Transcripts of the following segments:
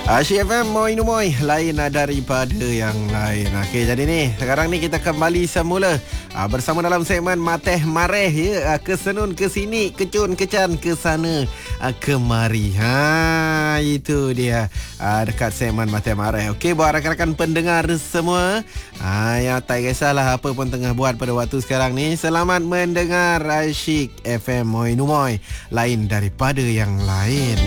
Asyik FM Moi Numoy, lain daripada yang lain. Okey, jadi ni sekarang ni kita kembali semula bersama dalam segmen Mateh Mareh ya. Kesenun ke sini, kecun kecan ke sana kemari. Itu dia dekat segmen Mateh Mareh. Okey, buat rakan-rakan pendengar semua yang tak kisahlah apa pun tengah buat pada waktu sekarang ni, selamat mendengar Asyik FM Moi Numoy, lain daripada yang lain.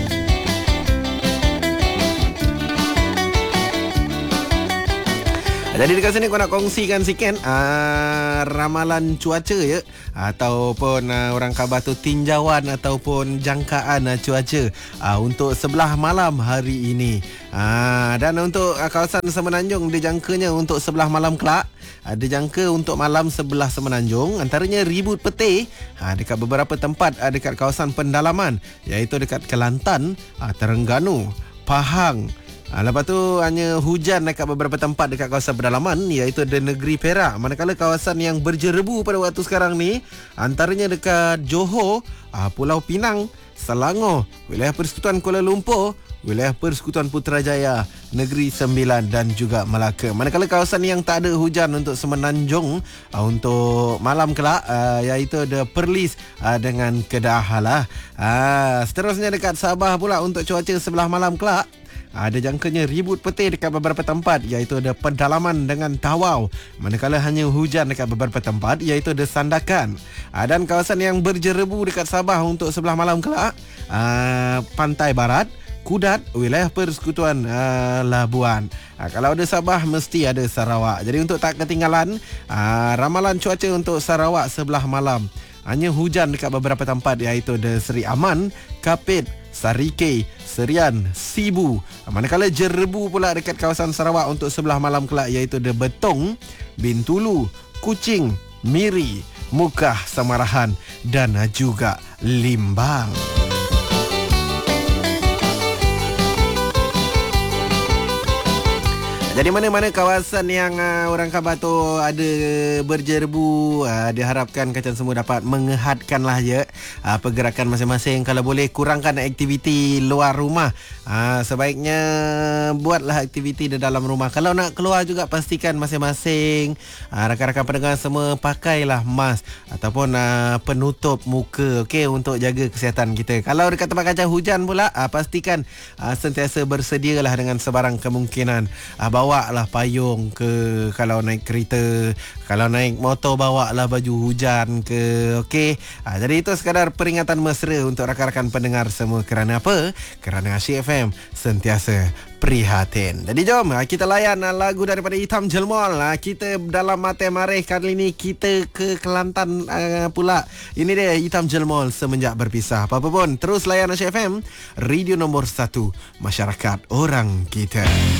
Jadi dekat sini aku nak kongsikan sikit ramalan cuaca ya, ataupun orang khabar tu tinjauan ataupun jangkaan cuaca untuk sebelah malam hari ini. Dan untuk kawasan Semenanjung dijangkanya untuk sebelah malam kelak, dijangka untuk malam sebelah Semenanjung antaranya ribut petir dekat beberapa tempat dekat kawasan pendalaman, iaitu dekat Kelantan, Terengganu, Pahang. Lepas tu hanya hujan dekat beberapa tempat dekat kawasan pedalaman, iaitu di negeri Perak. Manakala kawasan yang berjerebu pada waktu sekarang ni antaranya dekat Johor, Pulau Pinang, Selangor, wilayah Persekutuan Kuala Lumpur, wilayah Persekutuan Putrajaya, Negeri Sembilan dan juga Melaka. Manakala kawasan yang tak ada hujan untuk Semenanjung untuk malam kelak, iaitu ada Perlis dengan Kedah lah. Seterusnya dekat Sabah pula untuk cuaca sebelah malam kelak, ada jangkanya ribut petir dekat beberapa tempat, iaitu ada Pedalaman dengan Tawau. Manakala hanya hujan dekat beberapa tempat, iaitu ada Sandakan. Dan kawasan yang berjerebu dekat Sabah untuk sebelah malam kelak, Pantai Barat, Kudat, wilayah Persekutuan Labuan. Kalau ada Sabah, mesti ada Sarawak. Jadi untuk tak ketinggalan ramalan cuaca untuk Sarawak sebelah malam, hanya hujan dekat beberapa tempat, iaitu ada Seri Aman, Kapit, Sarike, Serian, Sibu. Manakala jerebu pula dekat kawasan Sarawak untuk sebelah malam kelak, iaitu ada Betong, Bintulu, Kuching, Miri, Mukah, Samarahan dan juga Limbang. Jadi mana-mana kawasan yang orang khabar tu ada berjerebu, diharapkan kacang semua dapat mengehatkanlah ya pergerakan masing-masing. Kalau boleh kurangkan aktiviti luar rumah, sebaiknya buatlah aktiviti di dalam rumah. Kalau nak keluar juga, pastikan masing-masing rakan-rakan pendengar semua pakailah mask ataupun penutup muka, okey, untuk jaga kesihatan kita. Kalau dekat tempat kacang hujan pula, pastikan sentiasa bersedialah dengan sebarang kemungkinan. Bawa lah payung ke kalau naik kereta, kalau naik motor bawa lah baju hujan ke, okey. Jadi itu sekadar peringatan mesra untuk rakan-rakan pendengar semua. Kerana apa? Kerana Asyik FM sentiasa prihatin. Jadi jom kita layan lagu daripada Hitam Jelmol. Kita dalam Mateh Mareh kali ini kita ke Kelantan pula. Ini dia Hitam Jelmol, Semenjak Berpisah. Apa-apa pun terus layan Asyik FM, radio nombor 1 masyarakat orang kita.